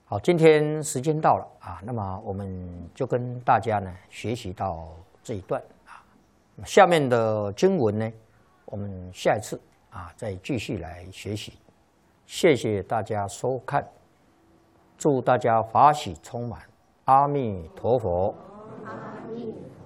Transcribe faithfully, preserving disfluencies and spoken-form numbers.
好，今天时间到了啊，那么我们就跟大家呢学习到这一段啊。下面的经文呢，我们下一次啊再继续来学习。谢谢大家收看，祝大家法喜充满，阿弥陀佛。 阿弥陀佛。